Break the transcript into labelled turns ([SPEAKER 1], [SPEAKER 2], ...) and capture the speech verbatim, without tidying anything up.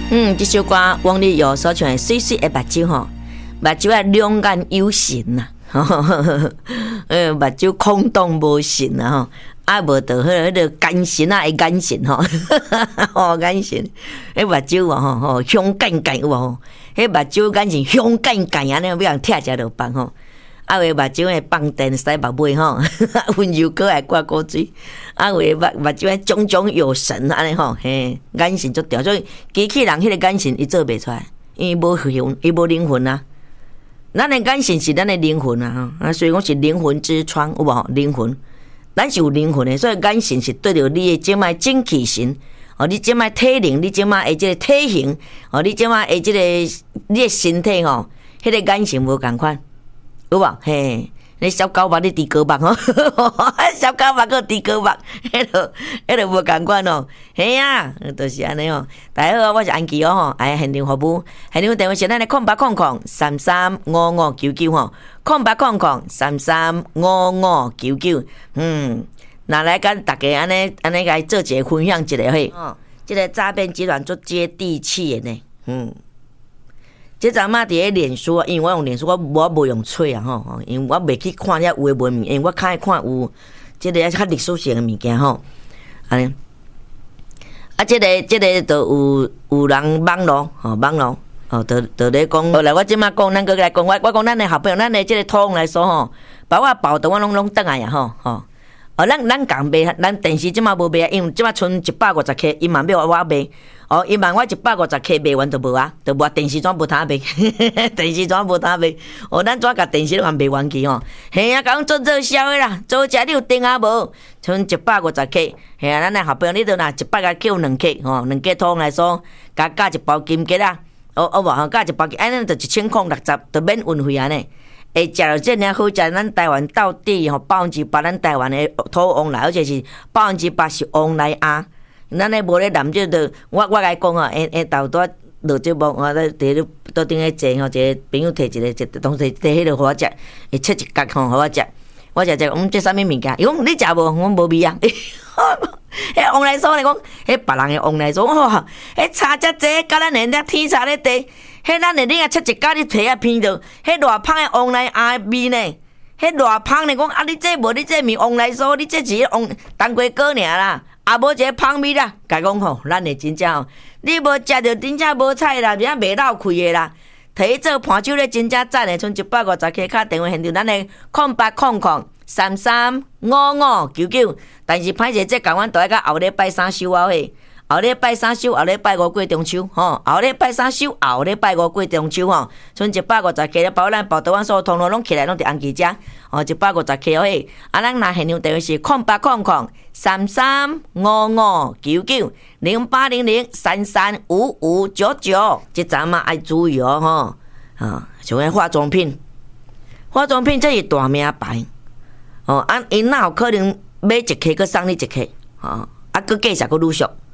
[SPEAKER 1] 嗯，这首歌王力友所唱的《水水的目睭》吼，目睭啊两眼有神呐，呃，目睭空洞无神啊吼，啊无得迄个眼神啊，会眼神吼，吼眼神，迄目睭啊吼吼香干干有无？迄目睭眼神香干干安尼，要人拆食就放吼。啊，有目睭会放电使目尾吼，温柔可爱挂古水。啊，有目目睭会炯炯有神安尼吼，嘿，眼神足调，所以机器人迄个眼神伊做袂出来，因为无魂，伊无灵魂啊。咱的眼神是咱的灵魂啊，啊，所以讲是灵魂之窗，有无？灵魂，咱是有灵魂的，所以眼神是对着你的即摆精气神，哦，你即摆体能，你即摆的即个体型，哦，你即摆的即个你的身体吼，迄个眼神无共款。有无？嘿，你小狗目你猪高目吼，小狗目个猪高目，迄落迄落无共款哦。嘿啊，就是安尼哦。大家好，我是安琪哦吼，哎，现场服务，现场电话是咱的空八空空三三五五九九吼，空八空空三三五五九九。嗯，那来跟大家安尼安尼来做一个分享一下嘿。哦，这个诈骗集团足接地气的呢，嗯。即阵嘛伫咧脸书，因为我用脸书，我我无用喙啊吼，因为我袂去看遐有诶文，因为我较爱看有即个较历史性诶物件吼，安尼。啊，即个即个都有有人网络吼，网络哦，都都咧讲。后来我即马讲，咱个来讲，我我讲咱诶好朋友，咱诶即个土来说吼，包括报道我拢拢倒来啊吼吼。哦，咱咱共卖，咱电视即马无卖啊，因为即马剩一百五十克，伊嘛要我卖。哦，伊问我一百五十克卖完就无啊，就无电视怎无通卖？电视怎无通卖？哦，咱怎甲电视都卖完去吼？嘿啊，讲做热销的啦，做食你有订啊无？剩一百五十克，嘿啊，咱来好朋友你都拿一百个扣两克吼，两克通来说，加加一包金桔啊，哦哦无吼，加一包金，安尼就一千块六十，就免运费安尼。会食到这尔好食，咱台湾到底吼百分之百咱台湾的土旺来，而且是百分之百是旺来啊。咱咧无咧南即个，我我来讲啊，下下昼拄落节目，我咧伫咧桌顶咧坐吼，一个朋友摕一个一当时摕迄个互我食，伊切一角吼互我食，我食食，嗯，这啥物物件？伊讲你食无？我无味啊。迄旺来酥咧讲，迄别人诶旺来酥，吼，迄差遮济，甲咱连只天差咧地，迄咱连你啊切一角，你皮啊片着，迄偌芳诶旺来鸭味呢？迄偌芳咧讲啊！你这无你这面旺来酥，你这是旺冬瓜糕尔啦。啊，无一个芳味啦，甲讲吼，咱会真正吼，你无食着真正无菜啦，真正袂落开的啦。摕做盘手咧，真正赞的，剩一百五十克，卡电话现场，咱的空八空空三三五五九九。但是歹势，这共阮都爱到后礼拜三收啊嘿，后礼拜三收，后礼拜五过中秋吼，后礼拜三收，后礼拜五过中秋吼，剩一百五十克咧，包咱包台湾所有通路拢起来拢伫安琪遮，哦，一百五十克嘿。啊，咱若现场电话是空八空空。三三五五九九零八零零三三五五九九，这阵嘛爱注意哦吼，啊，像个化妆品，化妆品这是大名牌，哦，啊，因哪有可能买一克，佮送你一克，哦，啊，佮价钱佮愈俗。